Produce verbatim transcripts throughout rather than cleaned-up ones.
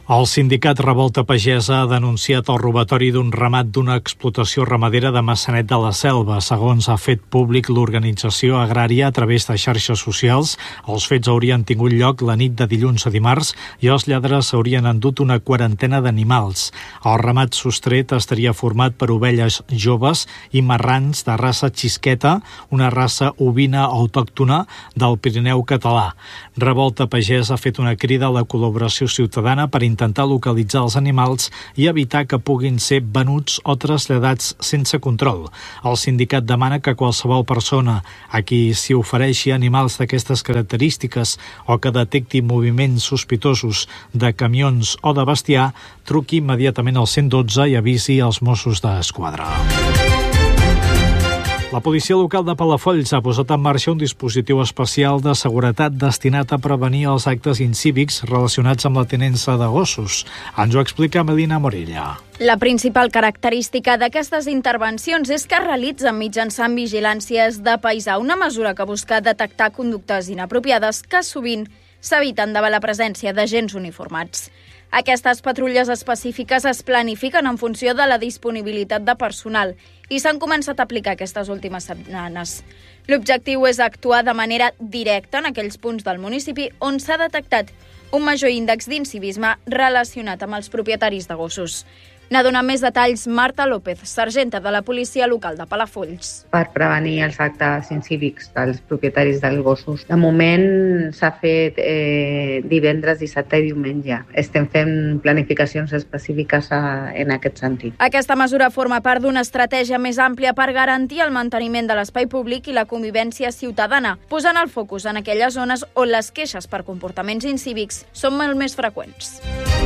El sindicat Revolta Pagesa ha denunciat el robatori d'un ramat d'una explotació ramadera de Maçanet de la Selva. Segons ha fet públic l'organització agrària a través de xarxes socials, els fets haurien tingut lloc la nit de dilluns a dimarts i els lladres haurien endut una quarantena d'animals. El ramat sostret estaria format per ovelles joves i marrans de raça xisqueta, una raça ovina autòctona del Pirineu català. Revolta Pagesa ha fet una crida a la col·laboració ciutadana per intentar localitzar els animals i evitar que puguin ser venuts o traslladats sense control. El sindicat demana que qualsevol persona a qui s'hi ofereixi animals d'aquestes característiques o que detecti moviments sospitosos de camions o de bestiar truqui immediatament al cent dotze i avisi els Mossos d'Esquadra. La policia local de Palafolls ha posat en marxa un dispositiu especial de seguretat destinat a prevenir els actes incívics relacionats amb la tinença de gossos. Ens ho explica Melina Morella. La principal característica d'aquestes intervencions és que es realitzen mitjançant vigilàncies de paisà, una mesura que busca detectar conductes inapropiades que sovint s'eviten davant la presència d'agents uniformats. Aquestes patrulles específiques es planifiquen en funció de la disponibilitat de personal i s'han començat a aplicar aquestes últimes setmanes. L'objectiu és actuar de manera directa en aquells punts del municipi on s'ha detectat un major índex d'incivisme relacionat amb els propietaris de gossos. N'ha donat més detalls Marta López, sergenta de la policia local de Palafolls. Per prevenir els actes incívics dels propietaris dels gossos. De moment s'ha fet eh, divendres, dissabte i diumenge. Estem fent planificacions específiques a, en aquest sentit. Aquesta mesura forma part d'una estratègia més àmplia per garantir el manteniment de l'espai públic i la convivència ciutadana, posant el focus en aquelles zones on les queixes per comportaments incívics són molt més freqüents.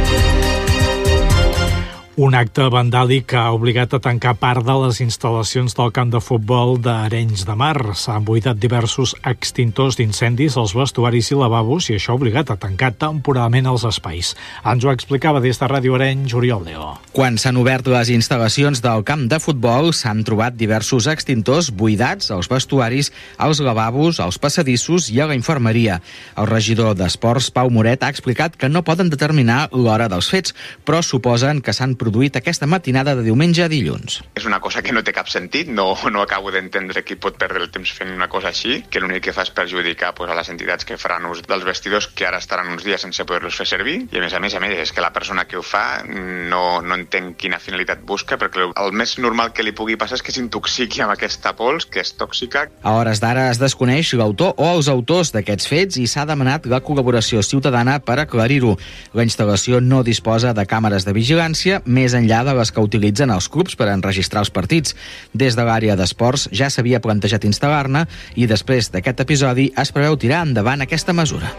Un acte vandàlic que ha obligat a tancar part de les instal·lacions del camp de futbol d'Arenys de Mar. S'han buidat diversos extintors d'incendis als vestuaris i lavabos i això ha obligat a tancar temporalment els espais. Ens ho explicava des de Ràdio Arenys, Oriol Leo. Quan s'han obert les instal·lacions del camp de futbol, s'han trobat diversos extintors buidats als vestuaris, als lavabos, als passadissos i a la infermeria. El regidor d'Esports, Pau Moret, ha explicat que no poden determinar l'hora dels fets, però suposen que s'han produït aquesta matinada de diumenge a dilluns. És una cosa que no té cap sentit, no, no acabo d'entendre qui pot perdre el temps fent una cosa així, que l'únic que fa és perjudicar pues, a les entitats que faran ús dels vestidors que ara estaran uns dies sense poder-los fer servir, i a més a més, a més és que la persona que ho fa no, no entén quina finalitat busca, perquè el més normal que li pugui passar és que s'intoxiqui amb aquesta pols, que és tòxica. A hores d'ara es desconeix l'autor o els autors d'aquests fets i s'ha demanat la col·laboració ciutadana per aclarir-ho. La instal·lació no disposa de càmeres de vigilància, més enllà de les que utilitzen els clubs per enregistrar els partits. Des de l'àrea d'esports ja s'havia plantejat instal·lar-ne i després d'aquest episodi es preveu tirar endavant aquesta mesura.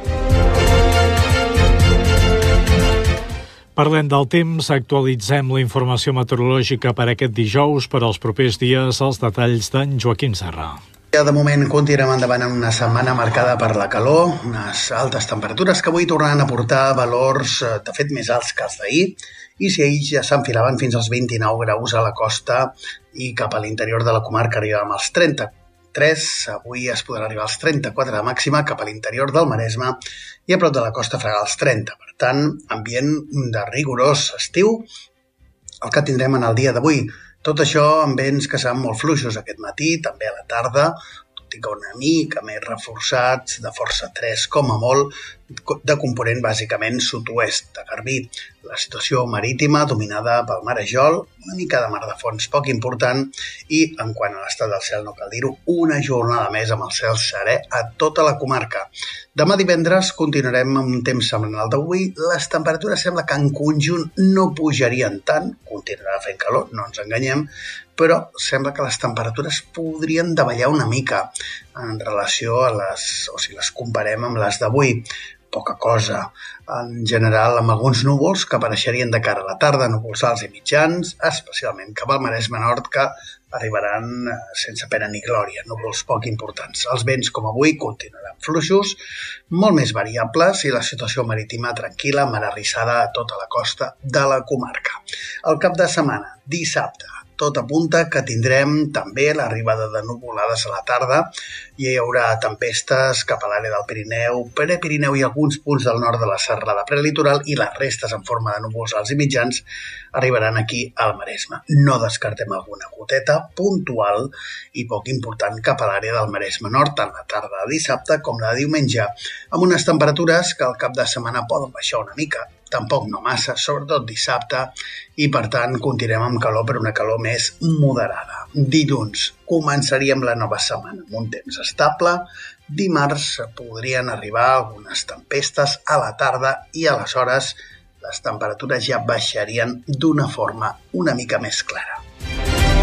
Parlem del temps, actualitzem la informació meteorològica per aquest dijous, per als propers dies, els detalls d'en Joaquim Serra. Ja de moment continuem endavant en una setmana marcada per la calor, unes altes temperatures que avui tornaran a portar valors de fet més alts que els d'ahir, i si ahir ja s'enfilaven fins als vint-i-nou graus a la costa i cap a l'interior de la comarca arribàvem als trenta-tres, avui es podrà arribar als trenta-quatre de màxima cap a l'interior del Maresme i a prop de la costa fregarà als trenta. Per tant, ambient de rigorós estiu el que tindrem en el dia d'avui. Tot això amb vents que seran molt fluixos aquest matí, també a la tarda, tot i que una mica més reforçats, de força tres com a molt, de component bàsicament sud-oest de Garbí. La situació marítima dominada pel marejol, una mica de mar de fons poc important i, en quant a l'estat del cel, no cal dir-ho, una jornada més amb el cel serè a tota la comarca. Demà divendres continuarem amb un temps semblant al d'avui. Les temperatures sembla que en conjunt no pujarien tant, continuarà fent calor, no ens enganyem, però sembla que les temperatures podrien davallar una mica en relació a les, o si les comparem amb les d'avui. Poca cosa. En general, amb alguns núvols que apareixerien de cara a la tarda, núvols alts i mitjans, especialment cap al Maresme Nord, que arribaran sense pena ni glòria, núvols poc importants. Els vents, com avui, continuaran fluixos, molt més variables i la situació marítima tranquil·la, mar arrissada a tota la costa de la comarca. El cap de setmana, dissabte, tot apunta que tindrem també l'arribada de nuvolades a la tarda i hi haurà tempestes cap a l'àrea del Pirineu, Prepirineu i alguns punts del nord de la serrada prelitoral i les restes en forma de núvols alts i mitjans arribaran aquí al Maresme. No descartem alguna goteta puntual i poc important cap a l'àrea del Maresme Nord, tant la tarda de dissabte com la de diumenge, amb unes temperatures que al cap de setmana poden baixar una mica, tampoc no massa, sobretot dissabte, i per tant continuem amb calor, però una calor més moderada. Dilluns començaríem la nova setmana amb un temps estable, dimarts podrien arribar algunes tempestes a la tarda i aleshores les temperatures ja baixarien d'una forma una mica més clara.